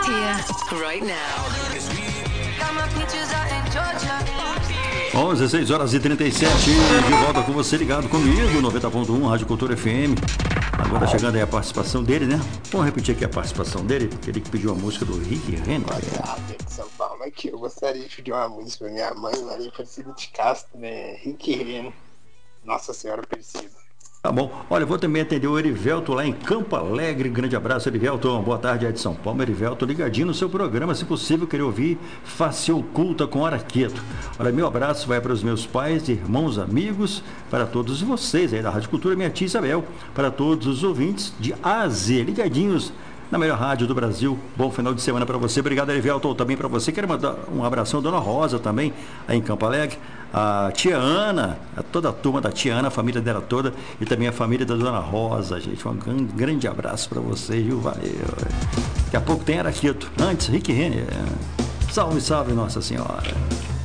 Right now. 16h37, de volta com você ligado comigo, 90.1, Rádio Cultura FM. Agora chegando aí a participação dele, né? Vamos repetir aqui a participação dele, porque ele que pediu a música do Rick Renner. Olha, de São Paulo aqui, eu gostaria de pedir uma música pra minha mãe, Maria Aparecida de Castro, né? Rick Renner, Nossa Senhora Aparecida. Tá bom. Olha, eu vou também atender o Erivelto lá em Campo Alegre. Grande abraço, Erivelto. Boa tarde, é de São Paulo. Erivelto, ligadinho no seu programa. Se possível, querer ouvir Face Oculta com Araqueto. Olha, meu abraço vai para os meus pais, irmãos, amigos, para todos vocês aí da Rádio Cultura, minha tia Isabel, para todos os ouvintes de AZ, ligadinhos na melhor rádio do Brasil. Bom final de semana para você. Obrigado, Erivelto, também para você. Quero mandar um abração à Dona Rosa também, aí em Campo Alegre. A tia Ana, toda a turma da tia Ana, a família dela toda, e também a família da Dona Rosa, gente. Um grande abraço para vocês, viu? Valeu. Daqui a pouco tem Araqueto. Antes, Rick Renner. Salve, salve, Nossa Senhora.